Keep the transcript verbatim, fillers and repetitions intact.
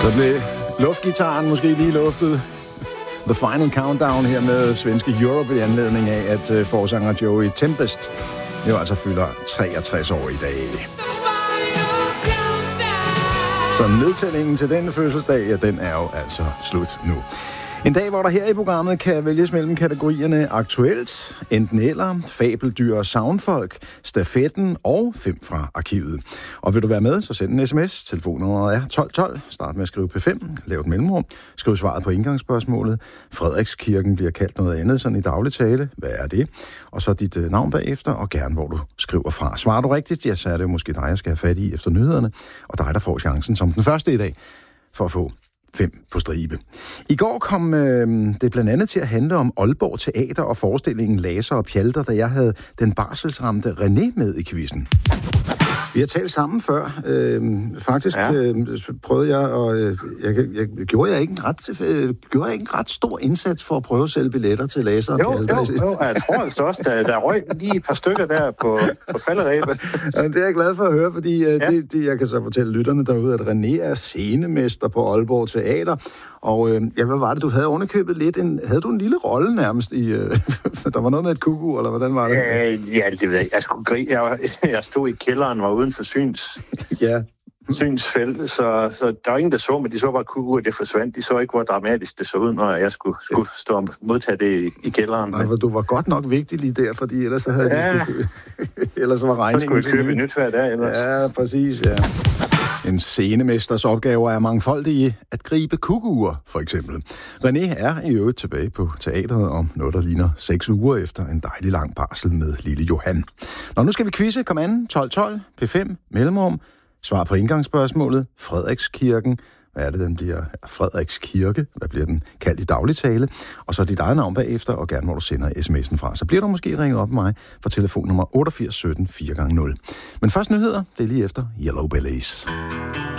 Så blev luftgitaren måske lige luftet. The Final Countdown her med svenske Europe i anledning af, at uh, forsanger Joey Tempest jo altså fylder treogtres år i dag. Så nedtællingen til den fødselsdag, ja, den er jo altså slut nu. En dag, hvor der her i programmet kan vælges mellem kategorierne aktuelt, enten eller, fabeldyr og soundfolk, stafetten og fem fra arkivet. Og vil du være med, så send en sms. Telefonnummeret er tolv tolv. Start med at skrive P fem, lav et mellemrum, skriv svaret på indgangsspørgsmålet. Frederikskirken bliver kaldt noget andet, sådan i daglig tale. Hvad er det? Og så dit øh, navn bagefter, og gerne hvor du skriver fra. Svarer du rigtigt, ja, så er det jo måske dig, jeg skal have fat i efter nyhederne, og dig, der får chancen som den første i dag for at få fem på stribe. I går kom øh, det blandt andet til at handle om Aalborg Teater og forestillingen Laser og Pjalter, da jeg havde den barselsramte René med i quizzen. Vi har talt sammen før. Øh, faktisk ja. øh, prøvede jeg, og øh, jeg, jeg, gjorde jeg ikke en ret, øh, gjorde jeg ikke en ret stor indsats for at prøve at sælge billetter til Laser og Pjalter? Jo, jo, jo, jeg tror altså også, der, der røg lige et par stykker der på, på falderæbet. Ja, det er jeg glad for at høre, fordi øh, ja. det, det, jeg kan så fortælle lytterne derude, at René er scenemester på Aalborg Teater. Og øh, ja, hvad var det, du havde underkøbet lidt? En, havde du en lille rolle nærmest i... Øh, der var noget med et kuku, eller hvordan var det? Øh, ja, det ved jeg. Jeg, skulle grine. jeg, jeg stod i kælderen, var uden for syns, ja. synsfelt, så, så der var ingen, der så, men de så bare kuku, og det forsvandt. De så ikke, hvor dramatisk det så ud, når jeg skulle, skulle stå og modtage det i, i kælderen. Nej, for du var godt nok vigtig lige der, fordi ellers så havde ja. de skulle... ellers så var regningen... Så skulle jeg købe nyt hver dag, ellers. Ja, præcis, ja. En scenemesters opgave er mangfoldige at gribe kukuer, for eksempel. René er i øvrigt tilbage på teateret om noget, der ligner seks uger efter en dejlig lang barsel med lille Johan. Nå, nu skal vi quizze. Kom an. tolv tolv. P fem. Mellemrum. Svar på indgangsspørgsmålet. Frederikskirken. Hvad er det, den bliver? Frederikskirke. Hvad bliver den kaldt i daglig tale? Og så dit eget navn bagefter, og gerne hvor du sender sms'en fra. Så bliver du måske ringet op med mig på telefonnummer otteogfirs sytten fire gange nul. Men først nyheder. Det er lige efter Yellow Bellies.